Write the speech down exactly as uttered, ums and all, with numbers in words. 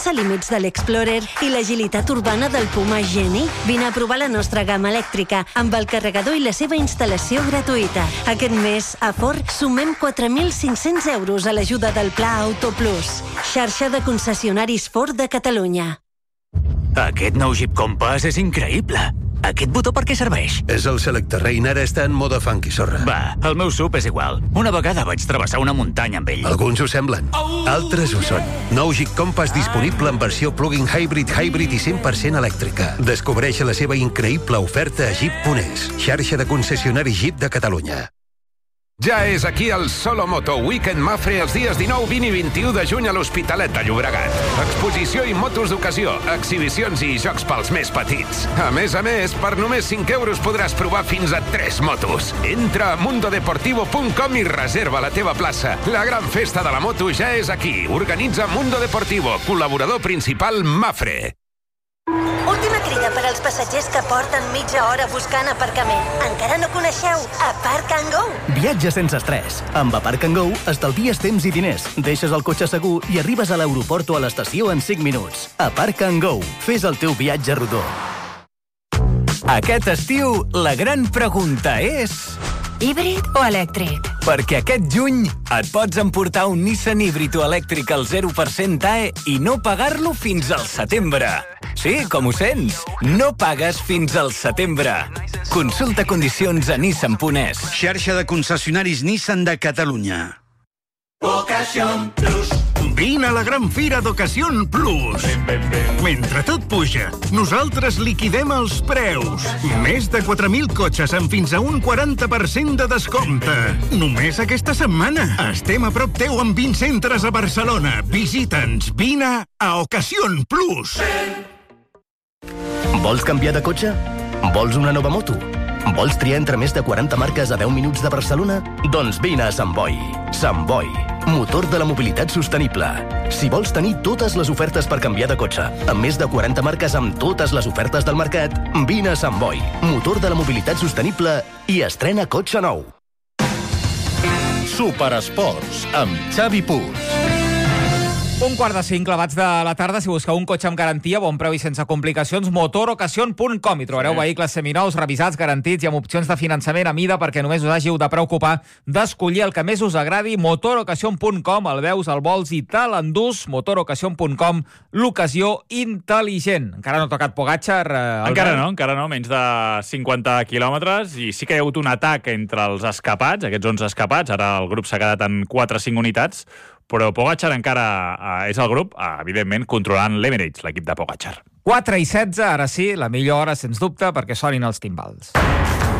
Els límits de l'Explorer i l'agilitat urbana del Puma Geni? Vine a provar la nostra gamma elèctrica amb el carregador i la seva instal·lació gratuïta. Aquest mes, a Ford, sumem quatre mil cinc-cents euros a l'ajuda del Pla Auto Plus. Xarxa de concessionaris Ford de Catalunya. Aquest nou Jeep Compass és increïble. Aquest botó per què serveix? És el Selecta Rain, ara està en mode funky, sorra. Va, el meu sub és igual. Una vegada vaig travessar una muntanya amb ell. Alguns ho semblen, altres ho són. Nou Jeep Compass disponible en versió plug-in hybrid, hybrid i cent per cent elèctrica. Descobreix la seva increïble oferta a Jeep punt es, xarxa de concessionaris Jeep de Catalunya. Ja és aquí el Solo Moto Weekend Mafre els dies dinou, vint i vint-i-u de juny a l'Hospitalet de Llobregat. Exposició i motos d'ocasió, exhibicions i jocs pels més petits. A més a més, per només cinc euros podràs provar fins a tres motos. Entra a mundo deportivo punt com i reserva la teva plaça. La gran festa de la moto ja és aquí. Organitza Mundo Deportivo, col·laborador principal Mafre. Última crida per als passatgers que porten mitja hora buscant aparcament. Encara no coneixeu Aparc and Go? Viatge sense estrès. Amb Aparc and Go estalvies temps i diners, deixes el cotxe segur i arribes a l'aeroport o a l'estació en cinc minuts. Aparc and Go. Fes el teu viatge rodó. Aquest estiu, la gran pregunta és... híbrid o elèctric? Perquè aquest juny et pots emportar un Nissan híbrid o elèctric al zero per cent A E i no pagar-lo fins al setembre. Sí, com ho sents? No pagues fins al setembre. Consulta condicions a nissan punt es. Xarxa de concessionaris Nissan de Catalunya. Ocasión Plus. Vine a la gran fira d'Ocasión Plus. Mentre tot puja, nosaltres liquidem els preus. Més de quatre mil cotxes amb fins a un quaranta per cent de descompte. Només aquesta setmana. Estem a prop teu amb vint centres a Barcelona. Visita'ns. Vine a Ocasión Plus. Vols canviar de cotxe? Vols una nova moto? Vols triar entre més de quaranta marques a deu minuts de Barcelona? Doncs vine a Sant Boi. Sant Boi, motor de la mobilitat sostenible. Si vols tenir totes les ofertes per canviar de cotxe, amb més de quaranta marques amb totes les ofertes del mercat, vine a Sant Boi, motor de la mobilitat sostenible i estrena cotxe nou. Superesports, amb Xavi Puig. Un quart de cinc clavats de la tarda. Si busqueu un cotxe amb garantia, bon preu i sense complicacions, motor ocasión punt com. Hi trobareu sí. vehicles seminous, revisats, garantits i amb opcions de finançament a mida perquè només us hàgiu de preocupar d'escollir el que més us agradi. motor ocasión punt com. El veus, el vols i te l'endús. motor ocasión punt com. L'ocasió intel·ligent. Encara no ha tocat Pogačar. Eh, encara no, encara no. Menys de cinquanta quilòmetres i sí que hi ha hagut un atac entre els escapats, aquests onze escapats. Ara el grup s'ha quedat en quatre o cinc unitats. Però Pogačar encara eh, és el grup, eh, evidentment, controlant l'Emirates, l'equip de Pogačar. quatre i setze, ara sí, la millor hora, sens dubte, perquè sonin els timbals.